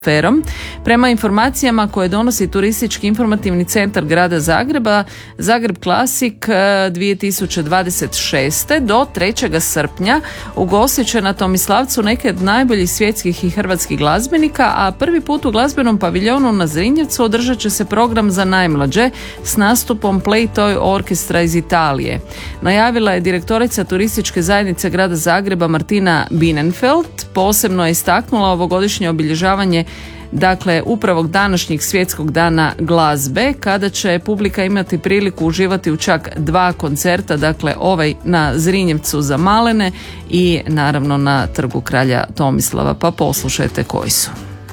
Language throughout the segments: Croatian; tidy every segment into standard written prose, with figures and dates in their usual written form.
atmosferom. Prema informacijama koje donosi Turistički informativni centar grada Zagreba, Zagreb Classic 2026. do 3. srpnja ugostit će na Tomislavcu neke od najboljih svjetskih i hrvatskih glazbenika, a prvi put u glazbenom paviljonu na Zrinjevcu održat će se program za najmlađe s nastupom Playtoy orkestra iz Italije. Najavila je direktorica Turističke zajednice grada Zagreba Martina Bienenfeld. Posebno je istaknula ovogodišnje obilježavanje upravo današnjeg svjetskog dana glazbe, kada će publika imati priliku uživati u čak 2 koncerta, ovaj na Zrinjevcu za malene i naravno na Trgu kralja Tomislava, pa poslušajte koji su.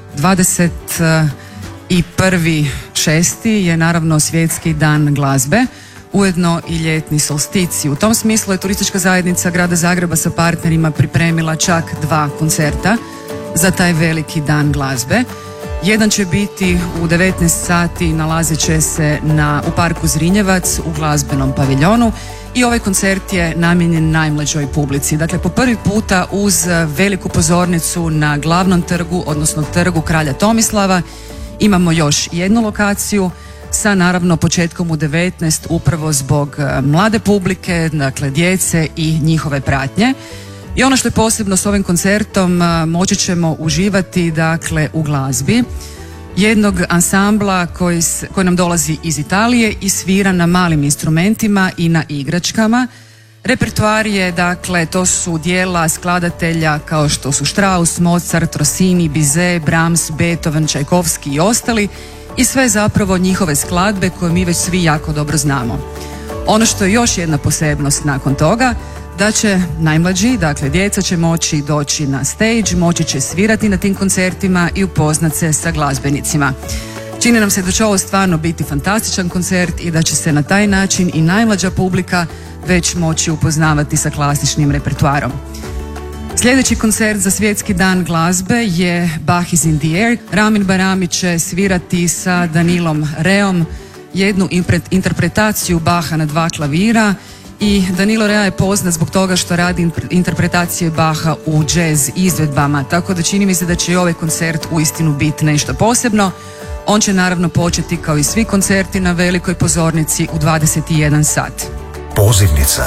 21.6. je naravno svjetski dan glazbe, ujedno i ljetni solsticij. U tom smislu je Turistička zajednica grada Zagreba sa partnerima pripremila čak 2 koncerta za taj veliki dan glazbe. Jedan će biti u 19 sati, nalazit će se u parku Zrinjevac u glazbenom paviljonu i ovaj koncert je namijenjen najmlađoj publici. Dakle, po prvi puta uz veliku pozornicu na glavnom trgu, odnosno Trgu kralja Tomislava, imamo još jednu lokaciju sa naravno početkom u 19 upravo zbog mlade publike, dakle djece i njihove pratnje. I ono što je posebno s ovim koncertom, moći ćemo uživati u glazbi jednog ansambla koji nam dolazi iz Italije i svira na malim instrumentima i na igračkama. Repertoar je, to su dijela skladatelja kao što su Strauss, Mozart, Rossini, Bizet, Brahms, Beethoven, Čajkovski i ostali, i sve zapravo njihove skladbe koje mi već svi jako dobro znamo. Ono što je još jedna posebnost nakon toga, da će najmlađi, djeca će moći doći na stage, moći će svirati na tim koncertima i upoznat se sa glazbenicima. Čini nam se da će ovo stvarno biti fantastičan koncert i da će se na taj način i najmlađa publika već moći upoznavati sa klasičnim repertoarom. Sljedeći koncert za svjetski dan glazbe je Bach is in the air. Ramin Barami će svirati sa Danilom Reom jednu interpretaciju Bacha na 2 klavira. I Danilo Rea je poznat zbog toga što radi interpretacije Bacha u jazz izvedbama, tako da čini mi se da će i ovaj koncert uistinu biti nešto posebno. On će naravno početi kao i svi koncerti na velikoj pozornici u 21 sat. Pozivnica.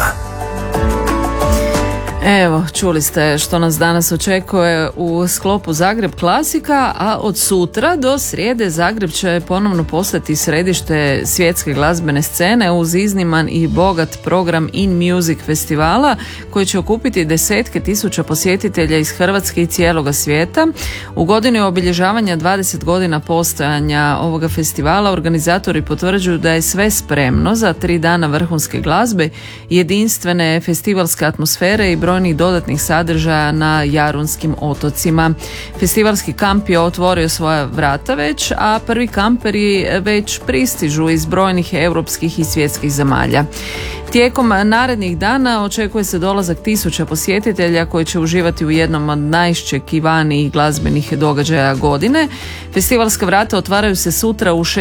Evo, čuli ste što nas danas očekuje u sklopu Zagreb Klasika, a od sutra do srijede Zagreb će ponovno postati središte svjetske glazbene scene uz izniman i bogat program In Music festivala koji će okupiti desetke tisuća posjetitelja iz Hrvatske i cijeloga svijeta. U godini obilježavanja 20 godina postojanja ovoga festivala organizatori potvrđuju da je sve spremno za 3 dana vrhunske glazbe, jedinstvene festivalske atmosfere i brojnih dodatnih sadržaja na Jarunskim otocima. Festivalski kamp je otvorio svoja vrata već, a prvi kamperi već pristižu iz brojnih europskih i svjetskih zemalja. Tijekom narednih dana očekuje se dolazak 1000 posjetitelja koji će uživati u jednom od najiščekivanijih glazbenih događaja godine. Festivalska vrata otvaraju se sutra u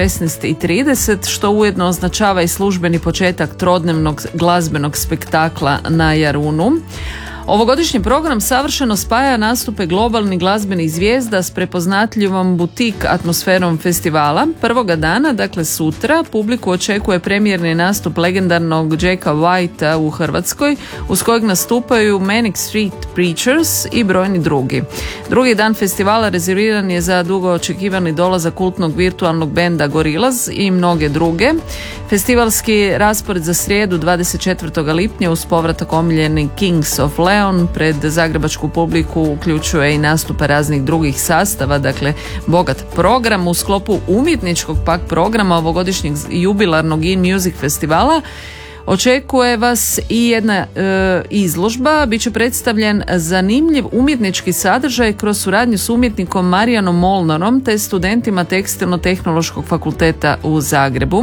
16:30, što ujedno označava i službeni početak trodnevnog glazbenog spektakla na Jarunu. Ovogodišnji program savršeno spaja nastupe globalnih glazbenih zvijezda s prepoznatljivom butik atmosferom festivala. Prvoga dana, sutra, publiku očekuje premijerni nastup legendarnog Jacka Whitea u Hrvatskoj, uz kojeg nastupaju Manic Street Preachers i brojni drugi. Drugi dan festivala rezerviran je za dugo očekivani dolazak kultnog virtualnog benda Gorillaz i mnoge druge. Festivalski raspored za srijedu 24. lipnja uz povratak omiljeni Kings of Leon pred zagrebačku publiku uključuje i nastupe raznih drugih sastava, bogat program. U sklopu umjetničkog pak programa ovogodišnjeg jubilarnog In Music festivala očekuje vas i jedna izložba. Biće predstavljen zanimljiv umjetnički sadržaj kroz suradnju s umjetnikom Marijanom Molnarom te studentima Tekstilno-tehnološkog fakulteta u Zagrebu.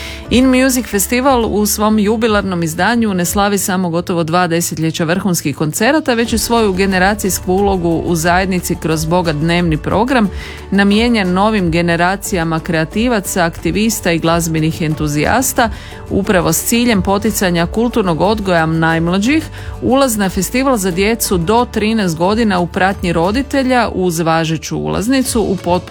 In Music Festival u svom jubilarnom izdanju ne slavi samo gotovo 2 desetljeća vrhunskih koncerata, već i svoju generacijsku ulogu u zajednici kroz bogat dnevni program namijenjen novim generacijama kreativaca, aktivista i glazbenih entuzijasta, upravo s ciljem poticanja kulturnog odgoja najmlađih, ulaz na festival za djecu do 13 godina u pratnji roditelja uz važeću ulaznicu u potpunosti